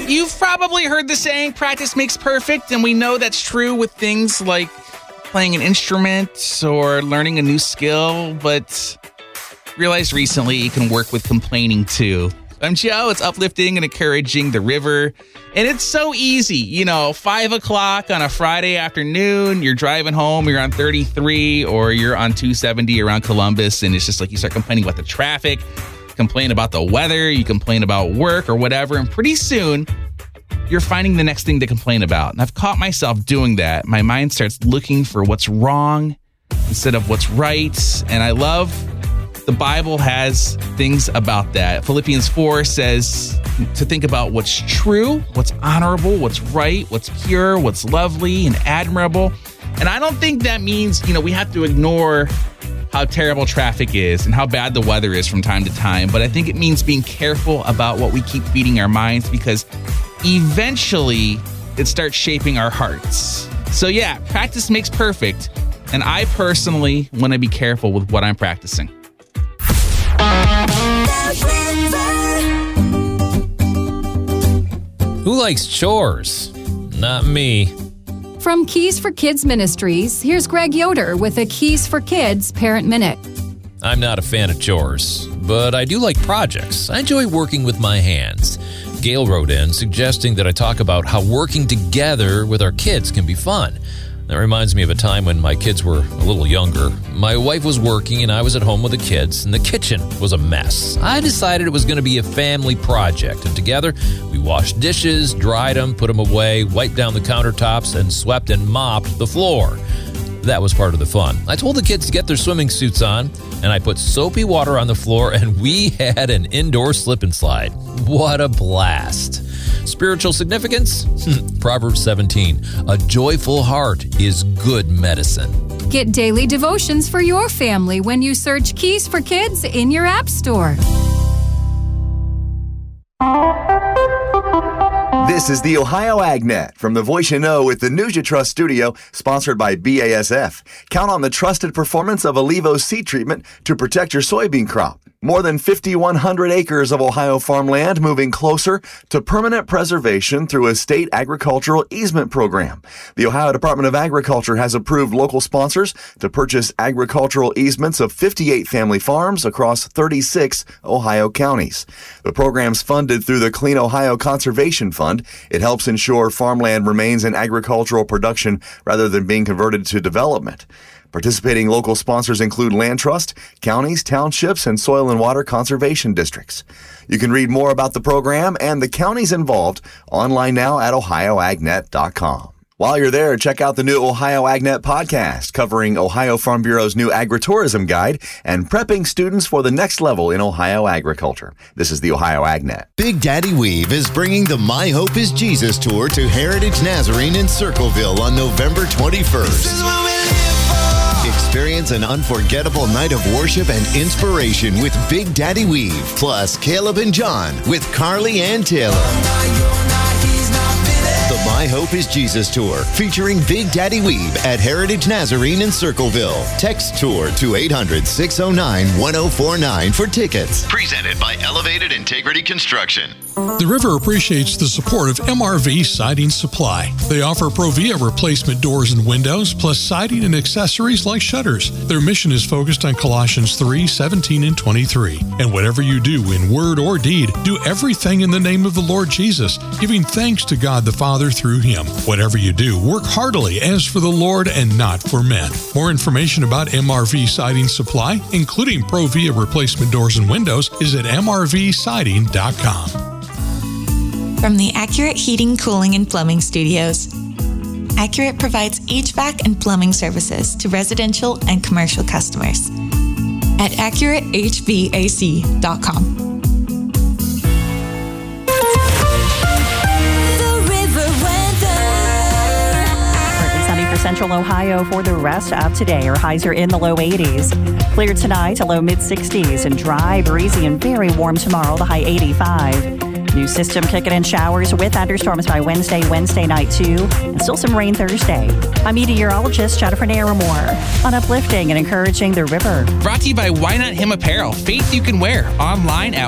You've probably heard the saying, practice makes perfect, and we know that's true with things like playing an instrument or learning a new skill, but realized recently it can work with complaining too. I'm Joe. It's uplifting and encouraging the river. And it's so easy. 5 o'clock on a Friday afternoon, you're driving home, you're on 33 or you're on 270 around Columbus. And it's just like you start complaining about the traffic, complain about the weather, you complain about work or whatever. And pretty soon you're finding the next thing to complain about. And I've caught myself doing that. My mind starts looking for what's wrong instead of what's right. And I love the Bible has things about that. Philippians 4 says to think about what's true, what's honorable, what's right, what's pure, what's lovely and admirable. And I don't think that means, we have to ignore how terrible traffic is and how bad the weather is from time to time. But I think it means being careful about what we keep feeding our minds, because eventually it starts shaping our hearts. So yeah, practice makes perfect. And I personally want to be careful with what I'm practicing. Who likes chores? Not me. From Keys for Kids Ministries, here's Greg Yoder with a Keys for Kids Parent Minute. I'm not a fan of chores, but I do like projects. I enjoy working with my hands. Gail wrote in suggesting that I talk about how working together with our kids can be fun. That reminds me of a time when my kids were a little younger. My wife was working and I was at home with the kids, and the kitchen was a mess. I decided it was going to be a family project, and together we washed dishes, dried them, put them away, wiped down the countertops, and swept and mopped the floor. That was part of the fun. I told the kids to get their swimming suits on, and I put soapy water on the floor, and we had an indoor slip and slide. What a blast. Spiritual significance? Proverbs 17. A joyful heart is good medicine. Get daily devotions for your family when you search Keys for Kids in your app store. This is the Ohio AgNet from the Voice You Know with the News You Trust studio, sponsored by BASF. Count on the trusted performance of Allevo seed treatment to protect your soybean crop. More than 5,100 acres of Ohio farmland moving closer to permanent preservation through a state agricultural easement program. The Ohio Department of Agriculture has approved local sponsors to purchase agricultural easements of 58 family farms across 36 Ohio counties. The program's funded through the Clean Ohio Conservation Fund. It helps ensure farmland remains in agricultural production rather than being converted to development. Participating local sponsors include Land Trust, counties, townships, and soil and water conservation districts. You can read more about the program and the counties involved online now at ohioagnet.com. While you're there, check out the new Ohio AgNet podcast covering Ohio Farm Bureau's new agritourism guide and prepping students for the next level in Ohio agriculture. This is the Ohio AgNet. Big Daddy Weave is bringing the My Hope is Jesus tour to Heritage Nazarene in Circleville on November 21st. Experience an unforgettable night of worship and inspiration with Big Daddy Weave, plus Caleb and John with Carly and Taylor. The My Hope is Jesus Tour, featuring Big Daddy Weave at Heritage Nazarene in Circleville. Text tour to 800-609-1049 for tickets. Presented by Elevated Integrity Construction. The River appreciates the support of MRV Siding Supply. They offer Provia replacement doors and windows, plus siding and accessories like shutters. Their mission is focused on Colossians 3:17 and 23. And whatever you do in word or deed, do everything in the name of the Lord Jesus, giving thanks to God the Father through Him. Whatever you do, work heartily as for the Lord and not for men. More information about MRV Siding Supply, including Provia replacement doors and windows, is at mrvsiding.com. From the Accurate Heating, Cooling, and Plumbing Studios. Accurate provides HVAC and plumbing services to residential and commercial customers at AccurateHVAC.com. Central Ohio for the rest of today. Our highs are in the low 80s. Clear tonight to low mid-60s and dry, breezy, and very warm tomorrow, the high 85. New system kicking in showers with thunderstorms by Wednesday night too, and still some rain Thursday. I'm meteorologist Jennifer Naramore on uplifting and encouraging the river. Brought to you by Why Not Him Apparel. Faith you can wear online at